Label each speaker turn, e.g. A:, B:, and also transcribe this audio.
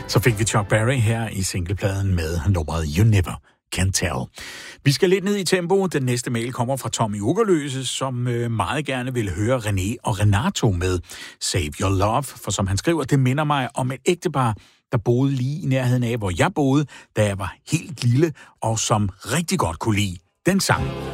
A: Så fik vi Chuck Berry her i singlepladen med nummeret You Never Can Tell. Vi skal lidt ned i tempo. Den næste mail kommer fra Tommy Ugerløse, som meget gerne vil høre René og Renato med Save Your Love. For som han skriver, det minder mig om et ægtepar, der boede lige i nærheden af, hvor jeg boede, da jeg var helt lille, og som rigtig godt kunne lide den sang.